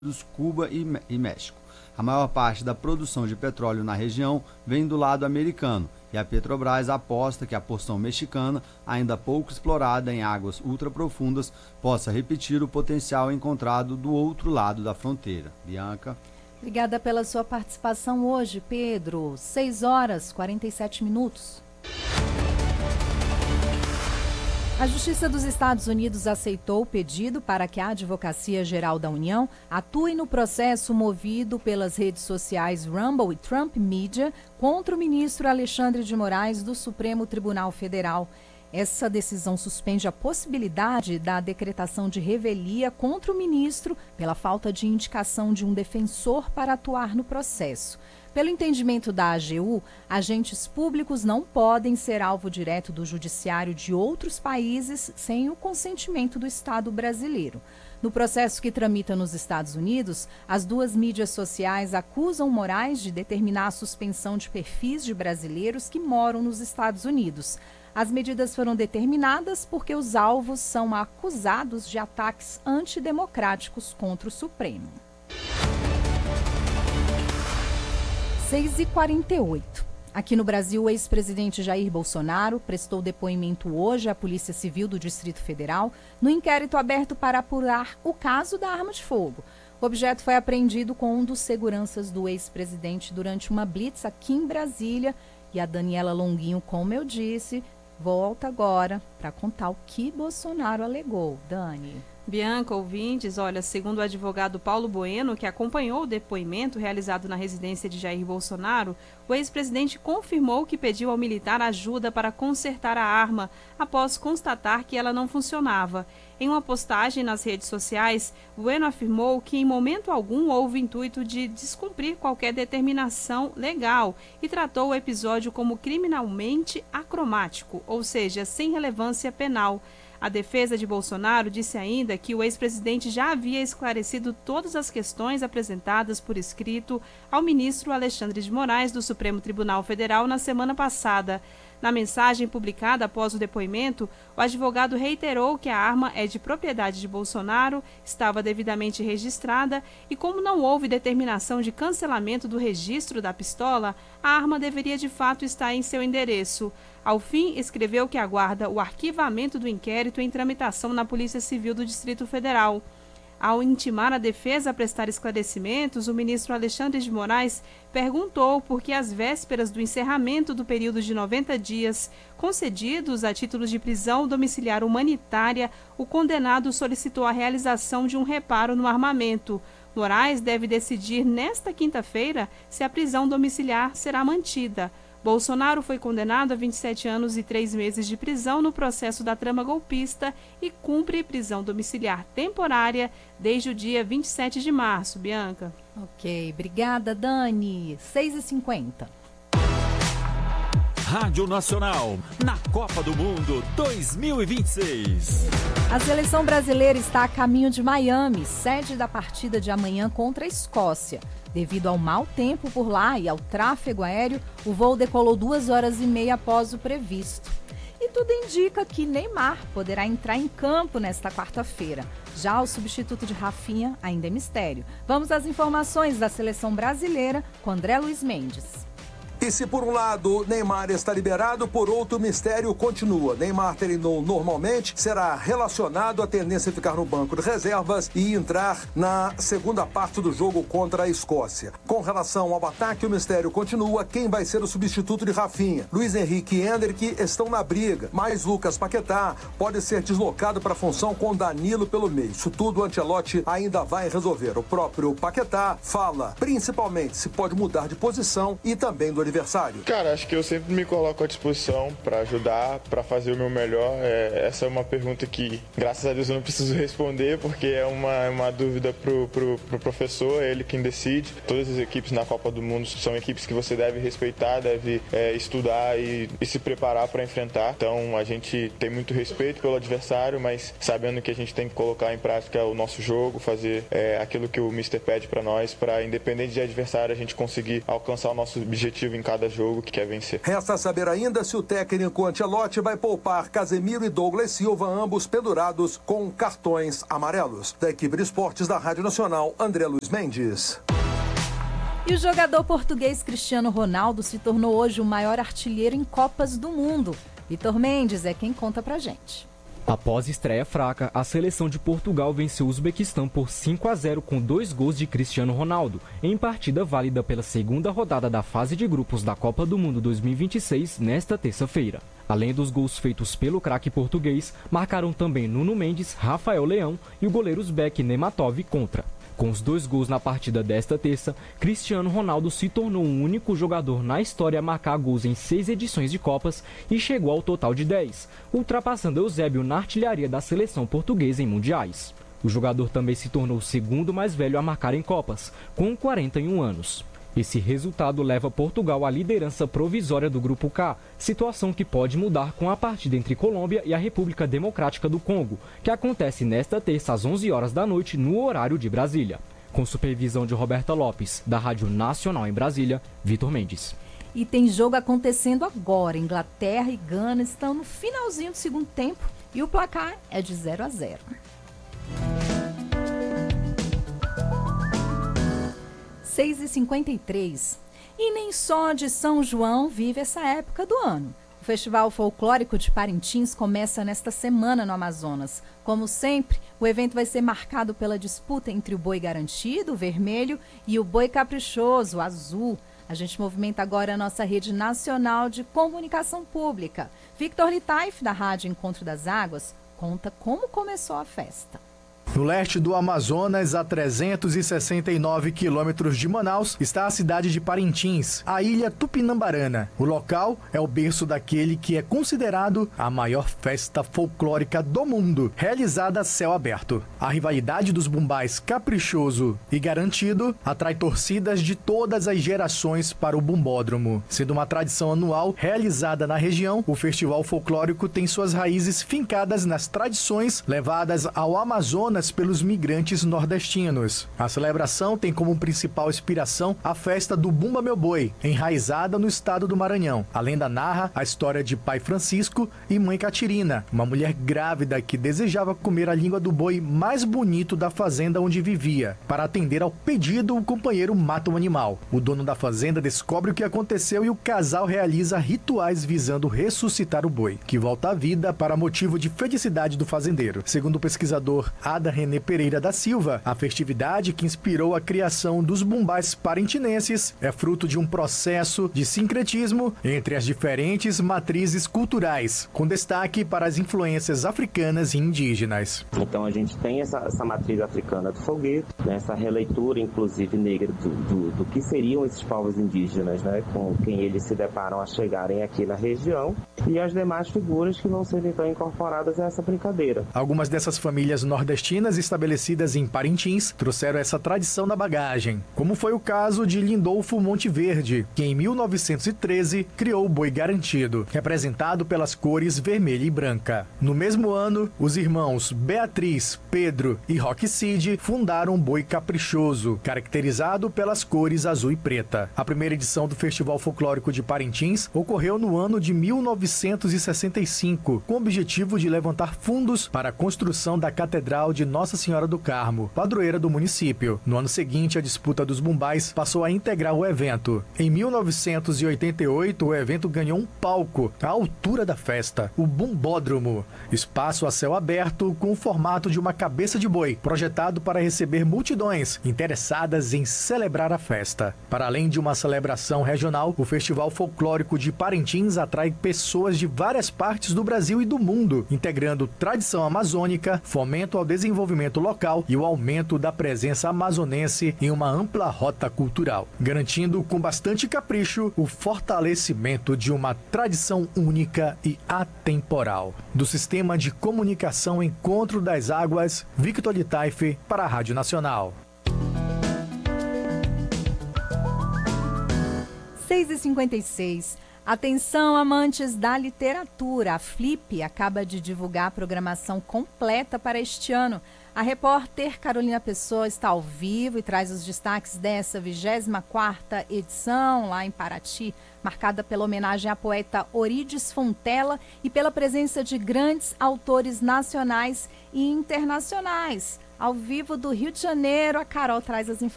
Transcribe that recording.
Cuba e México. A maior parte da produção de petróleo na região vem do lado americano e a Petrobras aposta que a porção mexicana, ainda pouco explorada em águas ultraprofundas, possa repetir o potencial encontrado do outro lado da fronteira. Bianca. Obrigada pela sua participação hoje, Pedro. 6h47. A Justiça dos Estados Unidos aceitou o pedido para que a Advocacia Geral da União atue no processo movido pelas redes sociais Rumble e Trump Media contra o ministro Alexandre de Moraes do Supremo Tribunal Federal. Essa decisão suspende a possibilidade da decretação de revelia contra o ministro pela falta de indicação de um defensor para atuar no processo. Pelo entendimento da AGU, agentes públicos não podem ser alvo direto do judiciário de outros países sem o consentimento do Estado brasileiro. No processo que tramita nos Estados Unidos, as duas mídias sociais acusam Moraes de determinar a suspensão de perfis de brasileiros que moram nos Estados Unidos. As medidas foram determinadas porque os alvos são acusados de ataques antidemocráticos contra o Supremo. 6h48. Aqui no Brasil, o ex-presidente Jair Bolsonaro prestou depoimento hoje à Polícia Civil do Distrito Federal no inquérito aberto para apurar o caso da arma de fogo. O objeto foi apreendido com um dos seguranças do ex-presidente durante uma blitz aqui em Brasília. E a Daniela Longuinho, como eu disse, volta agora para contar o que Bolsonaro alegou. Dani. Bianca, ouvintes, olha, segundo o advogado Paulo Bueno, que acompanhou o depoimento realizado na residência de Jair Bolsonaro, o ex-presidente confirmou que pediu ao militar ajuda para consertar a arma, após constatar que ela não funcionava. Em uma postagem nas redes sociais, Bueno afirmou que em momento algum houve intuito de descumprir qualquer determinação legal e tratou o episódio como criminalmente acromático, ou seja, sem relevância penal. A defesa de Bolsonaro disse ainda que o ex-presidente já havia esclarecido todas as questões apresentadas por escrito ao ministro Alexandre de Moraes do Supremo Tribunal Federal na semana passada. Na mensagem publicada após o depoimento, o advogado reiterou que a arma é de propriedade de Bolsonaro, estava devidamente registrada e, como não houve determinação de cancelamento do registro da pistola, a arma deveria de fato estar em seu endereço. Ao fim, escreveu que aguarda o arquivamento do inquérito em tramitação na Polícia Civil do Distrito Federal. Ao intimar a defesa a prestar esclarecimentos, o ministro Alexandre de Moraes perguntou por que, às vésperas do encerramento do período de 90 dias concedidos a títulos de prisão domiciliar humanitária, o condenado solicitou a realização de um reparo no armamento. Moraes deve decidir nesta quinta-feira se a prisão domiciliar será mantida. Bolsonaro foi condenado a 27 anos e 3 meses de prisão no processo da trama golpista e cumpre prisão domiciliar temporária desde o dia 27 de março. Bianca. Ok, obrigada, Dani. 6h50. Rádio Nacional, na Copa do Mundo 2026. A seleção brasileira está a caminho de Miami, sede da partida de amanhã contra a Escócia. Devido ao mau tempo por lá e ao tráfego aéreo, o voo decolou 2h30 após o previsto. E tudo indica que Neymar poderá entrar em campo nesta quarta-feira. Já o substituto de Rafinha ainda é mistério. Vamos às informações da seleção brasileira com André Luiz Mendes. E se por um lado Neymar está liberado, por outro o mistério continua. Neymar treinou normalmente, será relacionado à tendência a ficar no banco de reservas e entrar na segunda parte do jogo contra a Escócia. Com relação ao ataque, o mistério continua. Quem vai ser o substituto de Rafinha? Luiz Henrique e Endrick estão na briga, mas Lucas Paquetá pode ser deslocado para a função com Danilo pelo meio. Isso tudo o Ancelotti ainda vai resolver. O próprio Paquetá fala principalmente se pode mudar de posição e também do adversário. Cara, acho que eu sempre me coloco à disposição para ajudar, para fazer o meu melhor. Essa é uma pergunta que, graças a Deus, eu não preciso responder, porque é uma dúvida pro professor, é ele quem decide. Todas as equipes na Copa do Mundo são equipes que você deve respeitar, deve estudar e se preparar para enfrentar. Então, a gente tem muito respeito pelo adversário, mas sabendo que a gente tem que colocar em prática o nosso jogo, fazer aquilo que o Mister pede para nós, para, independente de adversário, a gente conseguir alcançar o nosso objetivo em em cada jogo que quer vencer. Resta saber ainda se o técnico Ancelotti vai poupar Casemiro e Douglas Silva, ambos pendurados com cartões amarelos. Da equipe de esportes da Rádio Nacional, André Luiz Mendes. E o jogador português Cristiano Ronaldo se tornou hoje o maior artilheiro em Copas do Mundo. Vitor Mendes é quem conta pra gente. Após estreia fraca, a seleção de Portugal venceu o Uzbequistão por 5-0 com 2 gols de Cristiano Ronaldo, em partida válida pela segunda rodada da fase de grupos da Copa do Mundo 2026, nesta terça-feira. Além dos gols feitos pelo craque português, marcaram também Nuno Mendes, Rafael Leão e o goleiro uzbeque Nematov contra. Com os 2 gols na partida desta terça, Cristiano Ronaldo se tornou o único jogador na história a marcar gols em 6 edições de Copas e chegou ao total de 10, ultrapassando Eusébio na artilharia da seleção portuguesa em mundiais. O jogador também se tornou o segundo mais velho a marcar em Copas, com 41 anos. Esse resultado leva Portugal à liderança provisória do Grupo K, situação que pode mudar com a partida entre Colômbia e a República Democrática do Congo, que acontece nesta terça às 11 horas da noite no horário de Brasília. Com supervisão de Roberta Lopes, da Rádio Nacional em Brasília, Vitor Mendes. E tem jogo acontecendo agora. Inglaterra e Gana estão no finalzinho do segundo tempo e o placar é de 0-0. (6:53) E nem só de São João vive essa época do ano. O Festival Folclórico de Parintins começa nesta semana no Amazonas. Como sempre, o evento vai ser marcado pela disputa entre o boi garantido, o vermelho, e o boi caprichoso, o azul. A gente movimenta agora a nossa rede nacional de comunicação pública. Victor Litaif, da Rádio Encontro das Águas, conta como começou a festa. No leste do Amazonas, a 369 quilômetros de Manaus, está a cidade de Parintins, a ilha Tupinambarana. O local é o berço daquele que é considerado a maior festa folclórica do mundo, realizada a céu aberto. A rivalidade dos bumbais caprichoso e garantido atrai torcidas de todas as gerações para o bumbódromo. Sendo uma tradição anual realizada na região, o festival folclórico tem suas raízes fincadas nas tradições levadas ao Amazonas pelos migrantes nordestinos. A celebração tem como principal inspiração a festa do Bumba Meu Boi, enraizada no estado do Maranhão. A lenda narra a história de pai Francisco e mãe Catirina, uma mulher grávida que desejava comer a língua do boi mais bonito da fazenda onde vivia. Para atender ao pedido, o companheiro mata o animal. O dono da fazenda descobre o que aconteceu e o casal realiza rituais visando ressuscitar o boi, que volta à vida para motivo de felicidade do fazendeiro. Segundo o pesquisador Ada René Pereira da Silva, a festividade que inspirou a criação dos bumbais parintinenses é fruto de um processo de sincretismo entre as diferentes matrizes culturais, com destaque para as influências africanas e indígenas. Então a gente tem essa matriz africana do foguete, né, essa releitura inclusive negra do que seriam esses povos indígenas, né, com quem eles se deparam a chegarem aqui na região, e as demais figuras que vão ser então incorporadas a essa brincadeira. Algumas dessas famílias nordestinas estabelecidas em Parintins trouxeram essa tradição na bagagem, como foi o caso de Lindolfo Monteverde, que em 1913 criou o boi garantido, representado pelas cores vermelha e branca. No mesmo ano, os irmãos Beatriz, Pedro e Roque Cid fundaram o boi caprichoso, caracterizado pelas cores azul e preta. A primeira edição do Festival Folclórico de Parintins ocorreu no ano de 1965, com o objetivo de levantar fundos para a construção da Catedral de Nossa Senhora do Carmo, padroeira do município. No ano seguinte, a disputa dos bumbais passou a integrar o evento. Em 1988, o evento ganhou um palco à altura da festa, o Bumbódromo, espaço a céu aberto com o formato de uma cabeça de boi, projetado para receber multidões interessadas em celebrar a festa. Para além de uma celebração regional, o Festival Folclórico de Parintins atrai pessoas de várias partes do Brasil e do mundo, integrando tradição amazônica, fomento ao desenvolvimento local e o aumento da presença amazonense em uma ampla rota cultural, garantindo com bastante capricho o fortalecimento de uma tradição única e atemporal. Do Sistema de Comunicação Encontro das Águas, Victor Litaif para a Rádio Nacional. 6h56. Atenção, amantes da literatura. A Flip acaba de divulgar a programação completa para este ano. A repórter Carolina Pessoa está ao vivo e traz os destaques dessa 24ª edição lá em Paraty, marcada pela homenagem à poeta Orides Fontela e pela presença de grandes autores nacionais e internacionais. Ao vivo do Rio de Janeiro, a Carol traz as informações.